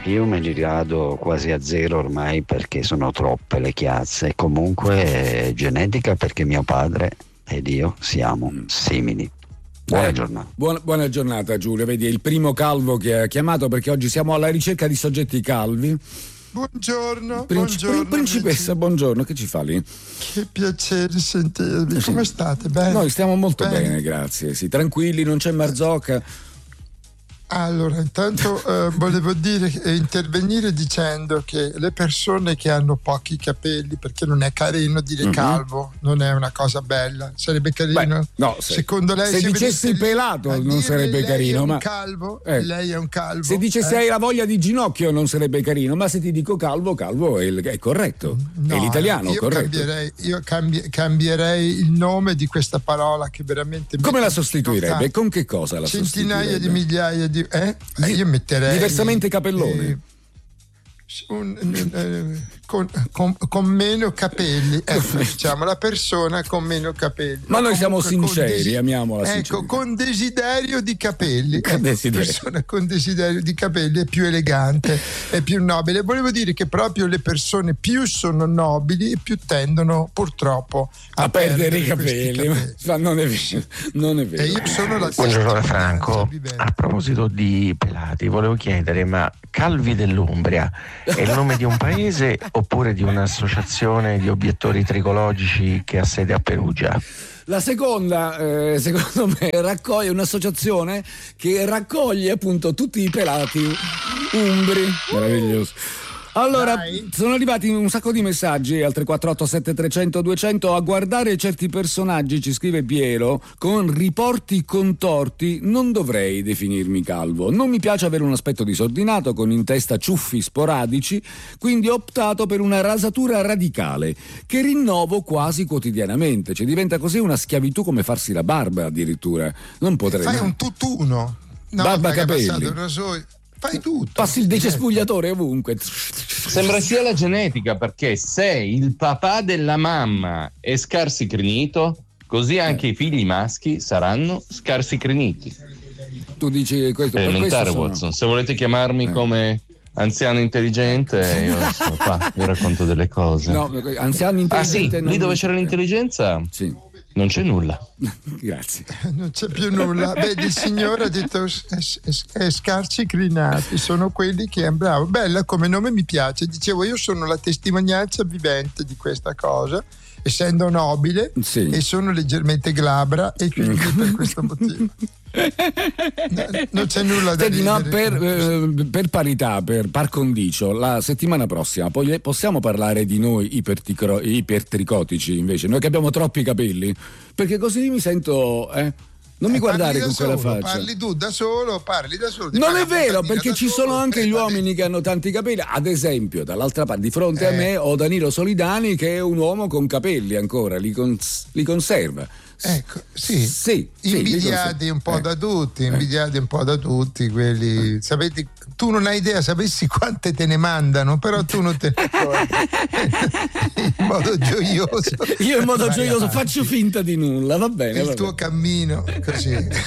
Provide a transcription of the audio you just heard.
Io me li rado quasi a zero ormai perché sono troppe le chiazze. Comunque è genetica perché mio padre ed io siamo simili. Buona giornata. Buona giornata Giulio, vedi è il primo calvo che ha chiamato perché oggi siamo alla ricerca di soggetti calvi. Buongiorno, Principessa, buongiorno, che ci fa lì? Che piacere sentirvi, come state? Bene? Noi stiamo molto bene, grazie, sì, tranquilli, non c'è Marzocca. Allora, intanto volevo intervenire dicendo che le persone che hanno pochi capelli, perché non è carino dire calvo, non è una cosa bella, sarebbe carino? No, secondo lei se dicessi pelato non sarebbe carino, ma calvo, lei è un calvo. Se dicessi hai la voglia di ginocchio non sarebbe carino, ma se ti dico calvo è corretto, no, è l'italiano, io corretto. Cambierei il nome di questa parola che veramente come la sostituirebbe? Con che cosa la sostituirebbe? Centinaia di migliaia di io metterei diversamente capellone con meno capelli, diciamo la persona con meno capelli, ma noi siamo sinceri, amiamo la sincerità. Con desiderio di capelli, persona con desiderio di capelli è più elegante, è più nobile. Volevo dire che proprio le persone più sono nobili più tendono purtroppo a perdere i capelli. Ma non è vero. E io sono la Buongiorno Franco, a proposito di pelati volevo chiedere, ma Calvi dell'Umbria è il nome di un paese oppure di un'associazione di obiettori tricologici che ha sede a Perugia? La seconda, secondo me, raccoglie un'associazione che raccoglie appunto tutti i pelati umbri. Meraviglioso. Allora, sono arrivati un sacco di messaggi al 348 7300 200. A guardare certi personaggi, ci scrive Piero, con riporti contorti non dovrei definirmi calvo. Non mi piace avere un aspetto disordinato con in testa ciuffi sporadici, quindi ho optato per una rasatura radicale che rinnovo quasi quotidianamente. Cioè diventa così una schiavitù come farsi la barba addirittura. Non potrei. Fai un tutt'uno. Barba capelli. Fai tutto. Passi il decespugliatore ovunque. Sembra sia la genetica, perché se il papà della mamma è scarsicrinito, così anche i figli maschi saranno scarsicriniti. Tu dici questo? Elementare, Watson. Se volete chiamarmi come anziano intelligente, io sono qua, vi racconto delle cose. No, anziano intelligente. Lì dove c'era l'intelligenza? Sì. Non c'è nulla. Grazie. Non c'è più nulla. Vedi, il signore ha detto scarsicrinati, sono quelli che è bravo. Bella come nome, mi piace. Dicevo, io sono la testimonianza vivente di questa cosa, essendo nobile, e sono leggermente glabra, e quindi per questo motivo non c'è nulla da dire. No, per parità, per par condicio, la settimana prossima poi possiamo parlare di noi ipertricotici, invece, noi che abbiamo troppi capelli, perché così mi sento non mi guardare con quella faccia. Parli da solo. Non è vero, perché ci sono anche gli uomini che hanno tanti capelli. Ad esempio, dall'altra parte, di fronte a me, ho Danilo Solidani, che è un uomo con capelli ancora, li conserva. Ecco, sì. Invidiati un po' da tutti, quelli. Sapete, tu non hai idea, sapessi quante te ne mandano, però tu non te ne accorgi. In modo gioioso. Io in modo gioioso faccio finta di nulla, va bene. Il tuo cammino, così.